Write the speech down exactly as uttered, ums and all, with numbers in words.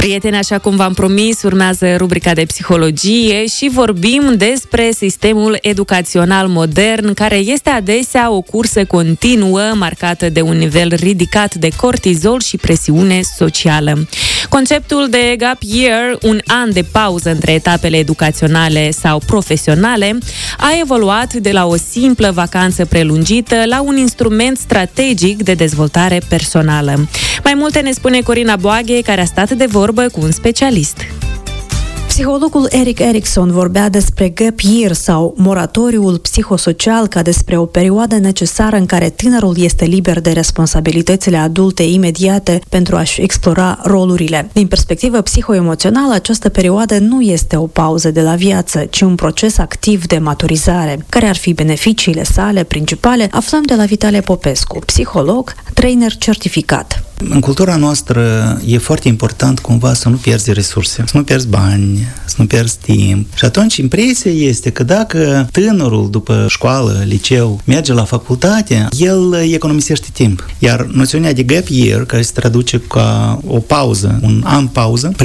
Prieteni, așa cum v-am promis, urmează rubrica de psihologie și vorbim despre sistemul educațional modern, care este adesea o cursă continuă, marcată de un nivel ridicat de cortizol și presiune socială. Conceptul de gap year, un an de pauză între etapele educaționale sau profesionale, a evoluat de la o simplă vacanță prelungită la un instrument strategic de dezvoltare personală. Mai multe ne spune Corina Boaghe, care a stat de vorbă cu un specialist. Psihologul Erik Erikson vorbea despre gap year sau moratoriul psihosocial ca despre o perioadă necesară în care tânărul este liber de responsabilitățile adulte imediate pentru a-și explora rolurile. Din perspectivă psihoemoțională, această perioadă nu este o pauză de la viață, ci un proces activ de maturizare. Care ar fi beneficiile sale principale? Aflăm de la Vitalie Popescu, psiholog, trainer certificat. În cultura noastră e foarte important cumva să nu pierzi resurse, să nu pierzi bani, să nu pierzi timp. Și atunci impresia este că dacă tânărul după școală, liceu, merge la facultate, el economisește timp. Iar noțiunea de gap year, care se traduce ca o pauză, un an pauză,